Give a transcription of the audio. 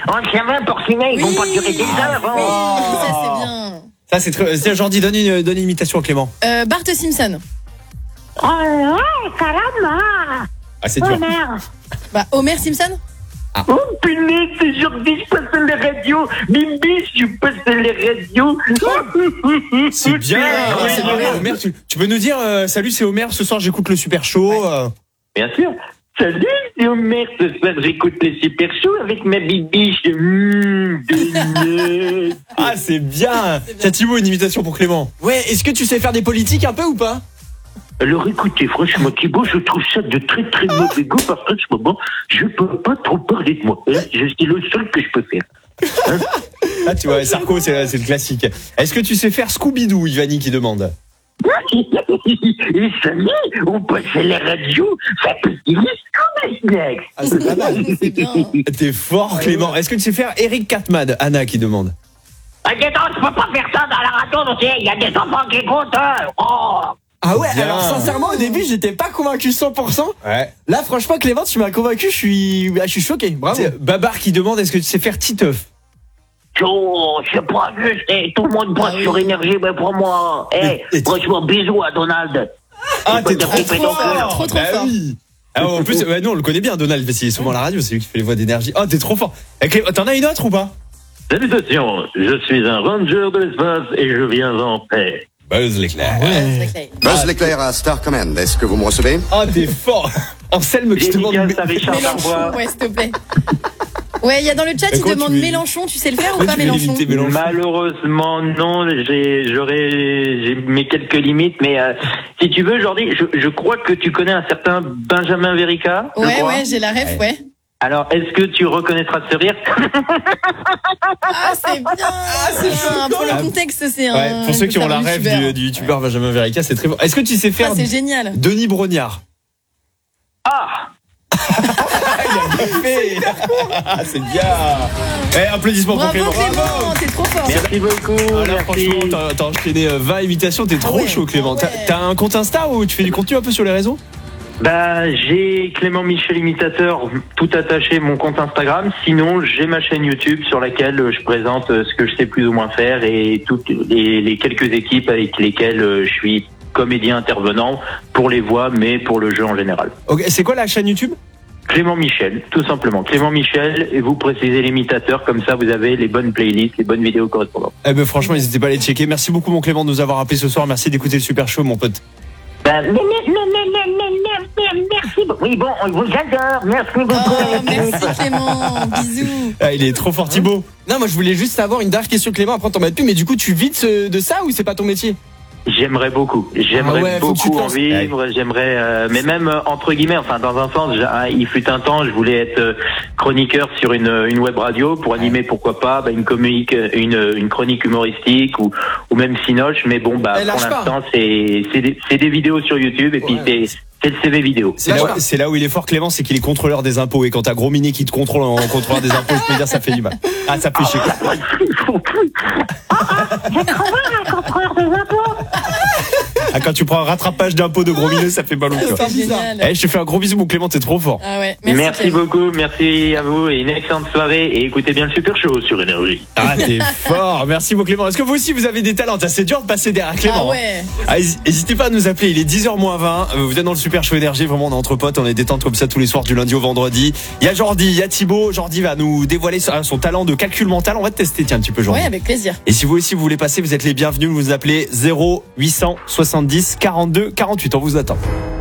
anciens vins porcinés, ils vont pas durer des heures. Oui, ça c'est bien. Ça, c'est très. Tiens, Jordi, donne une imitation à Clément. Bart Simpson. Oh, caramba. Ah, c'est dur. Bah, Homer Simpson. Oh, punaise, c'est Jordi, je passe les radios. Bimbi, je passe les radios. C'est bien. C'est bien. Homer, tu peux nous dire, salut, c'est Homer, ce soir j'écoute le Super Show. Bien sûr. Salut, c'est Homer, ce soir j'écoute les Super Show avec ma bibiche. Ah, c'est bien. Tiens, Thibaut, une imitation pour Clément. Ouais, est-ce que tu sais faire des politiques un peu ou pas? Alors écoutez, franchement, Thibaut, je trouve ça de très très mauvais goût parce qu'en ce moment, je peux pas trop parler de moi. Hein, je suis le seul que je peux faire. Hein. Ah, tu vois, Sarko, c'est le classique. Est-ce que tu sais faire Scooby-Doo, Ivani qui demande? Et ça y est, on passe à la radio, ça peut dire Scooby-Doo. Ah, c'est pas mal. C'est bien. T'es fort, Clément. Est-ce que tu sais faire Eric Cartman, Anna qui demande? Ah, dis donc, je peux pas faire ça dans la radio, donc il y a des enfants qui écoutent. Oh. Ah ouais, Bien. alors sincèrement au début j'étais pas convaincu 100%. Ouais. Là franchement Clément tu m'as convaincu, je suis choqué, bravo. Babar qui demande, est-ce que tu sais faire Titeuf? Oh, c'est pas juste, tout le monde passe sur énergie, mais pour moi. Franchement, bisous à Donald. Ah, t'es trop trop fort. Trop Bah fort. oui. Ah, en plus, nous on le connaît bien, Donald, parce qu'il est souvent à la radio, c'est lui qui fait les voix d'énergie. Oh, t'es trop fort. T'en as une autre ou pas? Salutations, je suis un ranger de l'espace et je viens en paix. Buzz l'éclair. Buzz l'éclair à Star Command, est-ce que vous me recevez? Oh, t'es fort. Anselme qui te demande. Mélenchon, ouais, s'il te plaît. Ouais, il y a dans le chat, il demande Mélenchon, tu sais le faire ou pas Mélenchon? Malheureusement, non, j'ai mes quelques limites, mais si tu veux, Jordi, je crois que tu connais un certain Benjamin Verica. Ouais, j'ai la ref, ouais. Alors, est-ce que tu reconnaîtras ce rire? Ah, c'est bien. C'est bien. Pour le contexte, c'est un. Ouais, pour ceux qui ont la rêve du youtubeur Benjamin Verica, c'est très bon. Est-ce que tu sais faire c'est génial. Denis Brognard? Ah! C'est bien. Applaudissements pour Clément. Bravo, t'es trop fort. Merci beaucoup. Alors, franchement, t'as enchaîné 20 imitations, t'es trop chaud, Clément. Ouais. T'as un compte Insta ou tu fais du contenu un peu sur les réseaux? Bah, j'ai Clément Michel Imitateur, tout attaché, mon compte Instagram. Sinon, j'ai ma chaîne YouTube sur laquelle je présente ce que je sais plus ou moins faire et toutes les quelques équipes avec lesquelles je suis comédien intervenant pour les voix, mais pour le jeu en général. Ok, c'est quoi la chaîne YouTube? Clément Michel, tout simplement. Clément Michel, et vous précisez l'imitateur, comme ça vous avez les bonnes playlists, les bonnes vidéos correspondantes. Eh ben franchement, n'hésitez pas à les checker. Merci beaucoup mon Clément de nous avoir appelé ce soir. Merci d'écouter le Super Show, mon pote. Merci beaucoup. Oui, bon, on vous adore. Merci beaucoup. Merci Clément. Bisous. Ah, il est trop fort, Thibaut. Non moi je voulais juste savoir une dernière question Clément, après on t'en met plus, mais du coup tu vis de ça ou c'est pas ton métier? J'aimerais beaucoup. faut que tu te Beaucoup en lances. vivre. J'aimerais, mais même entre guillemets, enfin dans un sens, il fut un temps, je voulais être chroniqueur sur une web radio pour animer, pourquoi pas, une chronique humoristique ou même Cinoche. Mais bon, pour l'instant, c'est des vidéos sur YouTube et puis c'est le CV vidéo. C'est là où il est fort, Clément, c'est qu'il est contrôleur des impôts. Et quand t'as Gros Minet qui te contrôle en contrôleur des impôts, je peux dire, ça fait du mal. Ah, ça fait chier. J'ai trouvé un contrôleur des impôts. Ah, quand tu prends un rattrapage d'impôts de Gros Minet, ça fait mal au cœur. C'est génial. Je te fais un gros bisou, mon Clément, t'es trop fort. Ah ouais. Merci Clément. beaucoup, merci à vous et une excellente soirée et écoutez bien le Super Show sur Énergie. Ah, t'es fort. Merci, mon Clément. Est-ce que vous aussi, vous avez des talents? C'est dur de passer derrière Clément. Ah ouais. N'hésitez pas à nous appeler. Il est 10h moins 20. Vous êtes dans le Super Show Énergie. Vraiment, on est entre potes. On est détente comme ça tous les soirs du lundi au vendredi. Il y a Jordi, il y a Thibaut. Jordi va nous dévoiler son talent de calcul mental. On va te tester, tiens, un petit peu, Jordi. Ouais, avec plaisir. Et si vous aussi, vous voulez passer, vous êtes les bienvenus. Vous appelez 0870 42 48. On vous attend.